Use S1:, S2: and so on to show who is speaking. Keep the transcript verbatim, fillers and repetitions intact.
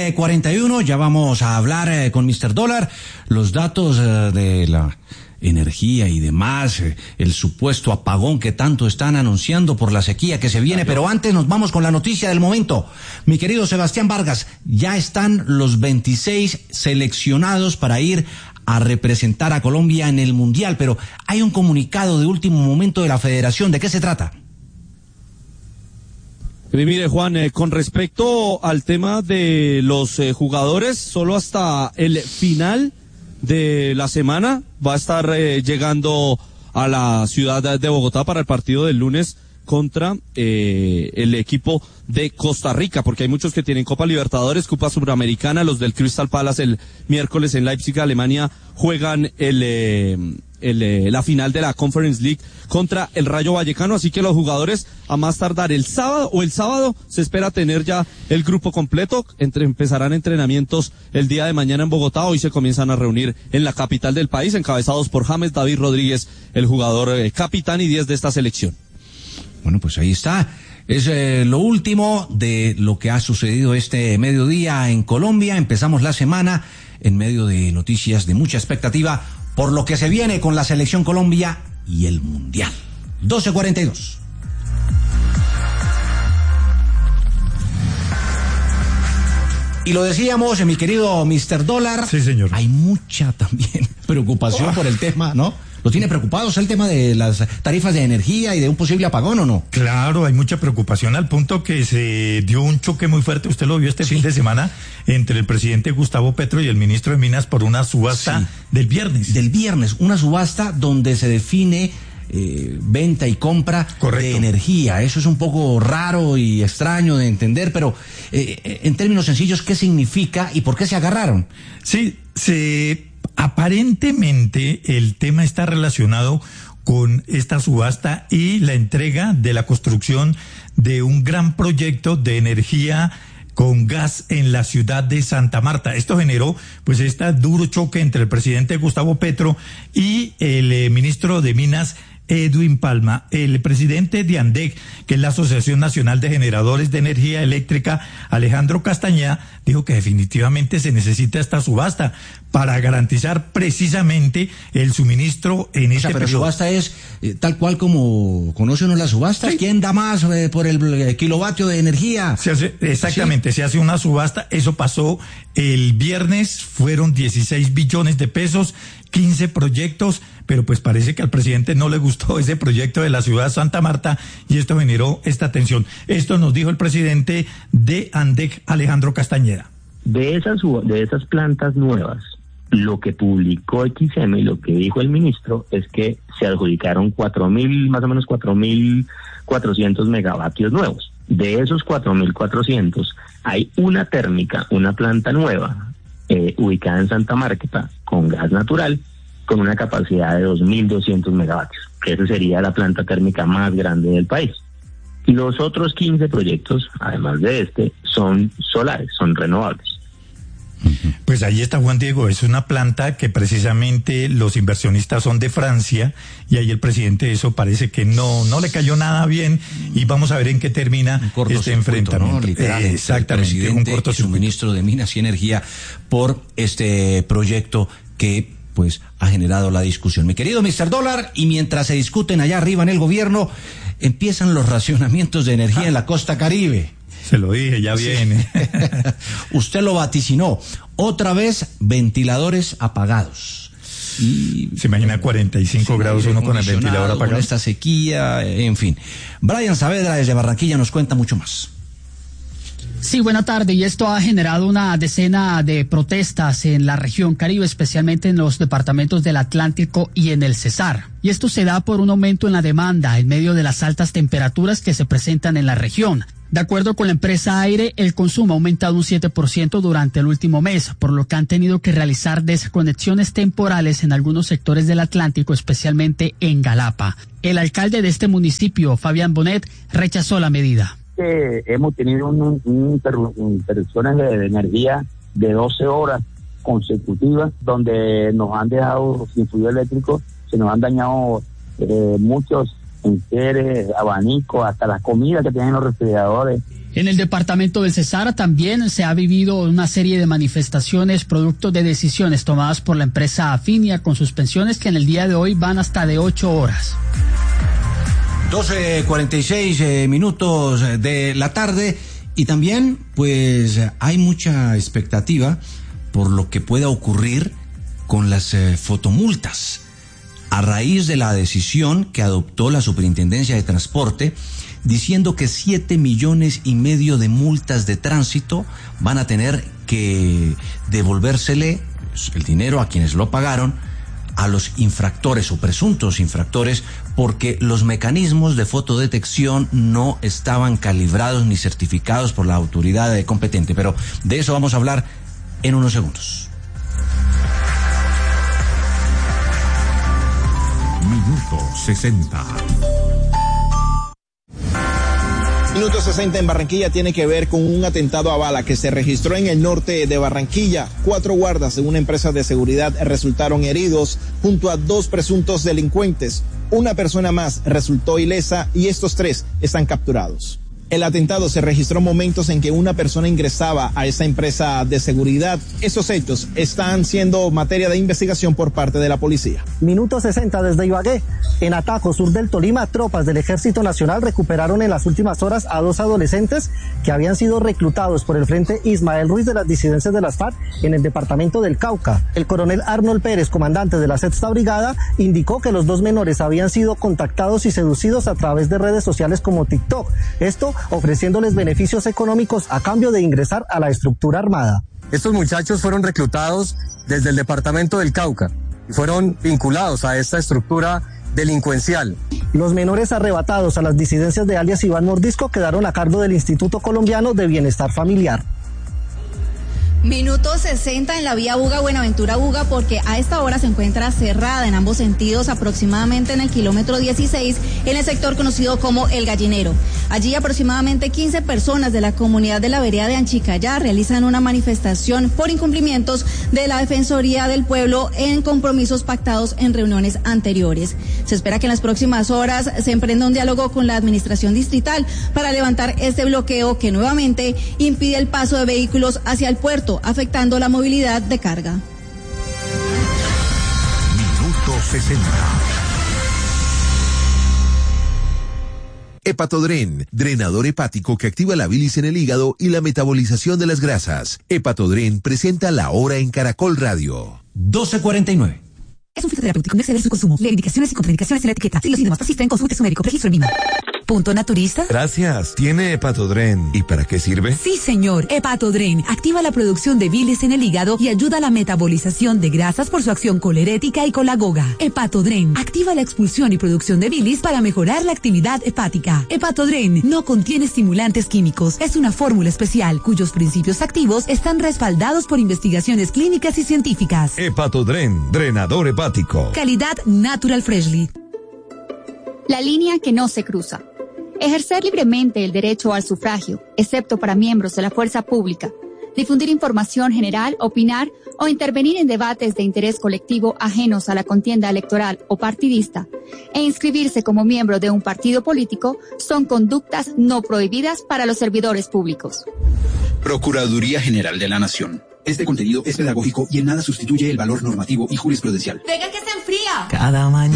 S1: doce cuarenta y uno, ya vamos a hablar eh, con mister Dólar, los datos eh, de la energía y demás, eh, el supuesto apagón que tanto están anunciando por la sequía que se viene, pero antes nos vamos con la noticia del momento. Mi querido Sebastián Vargas, ya están los veintiséis seleccionados para ir a representar a Colombia en el Mundial, pero hay un comunicado de último momento de la Federación. ¿De qué se trata?
S2: Mire, Juan, eh, con respecto al tema de los eh, jugadores, solo hasta el final de la semana va a estar eh, llegando a la ciudad de Bogotá para el partido del lunes contra eh, el equipo de Costa Rica, porque hay muchos que tienen Copa Libertadores, Copa Suramericana. Los del Crystal Palace el miércoles en Leipzig, Alemania, juegan el, eh, el eh, la final de la Conference League contra el Rayo Vallecano, así que los jugadores a más tardar el sábado o el sábado se espera tener ya el grupo completo. Entre, empezarán entrenamientos el día de mañana en Bogotá. Hoy se comienzan a reunir en la capital del país, encabezados por James David Rodríguez, el jugador eh, capitán y diez de esta selección.
S1: Bueno, pues ahí está. Es eh, lo último de lo que ha sucedido este mediodía en Colombia. Empezamos la semana en medio de noticias de mucha expectativa por lo que se viene con la Selección Colombia y el Mundial. doce cuarenta y dos. Y lo decíamos, mi querido mister Dólar.
S3: Sí, señor.
S1: Hay mucha también preocupación oh. por el tema, ¿no? ¿Lo tiene preocupados el tema de las tarifas de energía y de un posible apagón o no?
S3: Claro, hay mucha preocupación al punto que se dio un choque muy fuerte, usted lo vio este sí. fin de semana, entre el presidente Gustavo Petro y el ministro de Minas por una subasta sí. del viernes.
S1: Del viernes, una subasta donde se define eh, venta y compra Correcto. de energía. Eso es un poco raro y extraño de entender, pero eh, en términos sencillos, ¿qué significa y por qué se agarraron?
S3: Sí, se... Aparentemente el tema está relacionado con esta subasta y la entrega de la construcción de un gran proyecto de energía con gas en la ciudad de Santa Marta. Esto generó pues este duro choque entre el presidente Gustavo Petro y el eh, ministro de Minas, Edwin Palma. El presidente de ANDEC, que es la Asociación Nacional de Generadores de Energía Eléctrica, Alejandro Castañeda, dijo que definitivamente se necesita esta subasta para garantizar precisamente el suministro en
S1: o
S3: este
S1: sea, pero
S3: periodo.
S1: Subasta es eh, tal cual como conoce uno las subastas. Sí. ¿Quién da más eh, por el eh, kilovatio de energía?
S3: Se hace, exactamente, ¿Sí? se hace una subasta. Eso pasó el viernes, fueron dieciséis billones de pesos, quince proyectos, pero pues parece que al presidente no le gustó ese proyecto de la ciudad de Santa Marta y esto generó esta tensión. Esto nos dijo el presidente de ANDEC, Alejandro Castañeda.
S4: De esas, de esas plantas nuevas, lo que publicó X M y lo que dijo el ministro es que se adjudicaron cuatro mil, más o menos cuatro mil cuatrocientos megavatios nuevos. De esos cuatro mil cuatrocientos hay una térmica, una planta nueva, eh, ubicada en Santa Marta, con gas natural, con una capacidad de dos mil doscientos megavatios, que esa sería la planta térmica más grande del país. Los otros quince proyectos, además de este, son solares, son renovables.
S3: Pues ahí está, Juan Diego, es una planta que precisamente los inversionistas son de Francia y ahí el presidente eso parece que no no le cayó nada bien y vamos a ver en qué termina este enfrentamiento.
S1: ¿No? Literal,
S3: eh, exactamente,
S1: el presidente un y su ministro de Minas y Energía por este proyecto que pues ha generado la discusión. Mi querido mister Dólar, y mientras se discuten allá arriba en el gobierno, empiezan los racionamientos de energía ah. en la costa Caribe.
S3: Se lo dije, ya viene.
S1: Usted lo vaticinó. Otra vez, ventiladores apagados.
S3: Y, se imagina cuarenta y cinco sí, grados uno con el ventilador apagado.
S1: Con esta sequía, en fin. Brian Saavedra desde Barranquilla nos cuenta mucho más.
S5: Sí, buena tarde. Y esto ha generado una decena de protestas en la región Caribe, especialmente en los departamentos del Atlántico y en el Cesar. Y esto se da por un aumento en la demanda en medio de las altas temperaturas que se presentan en la región. De acuerdo con la empresa Aire, el consumo ha aumentado un siete por ciento durante el último mes, por lo que han tenido que realizar desconexiones temporales en algunos sectores del Atlántico, especialmente en Galapa. El alcalde de este municipio, Fabián Bonet, rechazó la medida.
S6: Eh, hemos tenido un, un interru- interrupciones de, de energía de doce horas consecutivas, donde nos han dejado sin fluido eléctrico, se nos han dañado eh, muchos enseres, abanicos, hasta las comidas que tienen los refrigeradores.
S5: En el departamento del Cesar también se ha vivido una serie de manifestaciones producto de decisiones tomadas por la empresa Afinia con suspensiones que en el día de hoy van hasta de ocho horas.
S1: doce cuarenta y seis eh, minutos de la tarde y también pues hay mucha expectativa por lo que pueda ocurrir con las eh, fotomultas a raíz de la decisión que adoptó la Superintendencia de Transporte diciendo que siete millones y medio de multas de tránsito van a tener que devolvérsele el dinero a quienes lo pagaron a los infractores o presuntos infractores porque los mecanismos de fotodetección no estaban calibrados ni certificados por la autoridad competente. Pero de eso vamos a hablar en unos segundos.
S7: Minuto sesenta.
S8: Minuto sesenta en Barranquilla tiene que ver con un atentado a bala que se registró en el norte de Barranquilla. Cuatro guardas de una empresa de seguridad resultaron heridos junto a dos presuntos delincuentes. Una persona más resultó ilesa y estos tres están capturados. El atentado se registró momentos en que una persona ingresaba a esa empresa de seguridad. Esos hechos están siendo materia de investigación por parte de la policía.
S9: Minuto sesenta desde Ibagué. En Ataco, sur del Tolima, tropas del Ejército Nacional recuperaron en las últimas horas a dos adolescentes que habían sido reclutados por el Frente Ismael Ruiz de las disidencias de las FARC en el departamento del Cauca. El coronel Arnold Pérez, comandante de la Sexta Brigada, indicó que los dos menores habían sido contactados y seducidos a través de redes sociales como TikTok. Esto ofreciéndoles beneficios económicos a cambio de ingresar a la estructura armada.
S10: Estos muchachos fueron reclutados desde el departamento del Cauca y fueron vinculados a esta estructura delincuencial.
S9: Los menores arrebatados a las disidencias de alias Iván Mordisco quedaron a cargo del Instituto Colombiano de Bienestar Familiar.
S11: Minuto sesenta en la vía Buga, Buenaventura Buga, porque a esta hora se encuentra cerrada en ambos sentidos, aproximadamente en el kilómetro dieciséis, en el sector conocido como El Gallinero. Allí aproximadamente quince personas de la comunidad de la vereda de Anchicayá realizan una manifestación por incumplimientos de la Defensoría del Pueblo en compromisos pactados en reuniones anteriores. Se espera que en las próximas horas se emprenda un diálogo con la administración distrital para levantar este bloqueo que nuevamente impide el paso de vehículos hacia el puerto, afectando la movilidad de carga.
S7: Minuto sesenta. Hepatodren, drenador hepático que activa la bilis en el hígado y la metabolización de las grasas. Hepatodren presenta La Hora en Caracol Radio.
S1: doce cuarenta y nueve.
S12: Es un fitoterapéutico, no exceder su consumo. Lee indicaciones y contraindicaciones en la etiqueta. Si los síntomas persisten, consulte a su médico. Registro en mismo. ¿Punto naturista?
S7: Gracias. ¿Tiene Hepatodren? ¿Y para qué sirve?
S12: Sí, señor. Hepatodren activa la producción de bilis en el hígado y ayuda a la metabolización de grasas por su acción colerética y colagoga. Hepatodren activa la expulsión y producción de bilis para mejorar la actividad hepática. Hepatodren no contiene estimulantes químicos. Es una fórmula especial cuyos principios activos están respaldados por investigaciones clínicas y científicas.
S7: Hepatodren, drenador hepático.
S12: Calidad Natural Freshly.
S13: La línea que no se cruza. Ejercer libremente el derecho al sufragio, excepto para miembros de la fuerza pública. Difundir información general, opinar o intervenir en debates de interés colectivo ajenos a la contienda electoral o partidista e inscribirse como miembro de un partido político son conductas no prohibidas para los servidores públicos.
S14: Procuraduría General de la Nación. Este contenido es pedagógico y en nada sustituye el valor normativo y jurisprudencial.
S12: ¡Venga que se enfría!
S15: Cada mañana.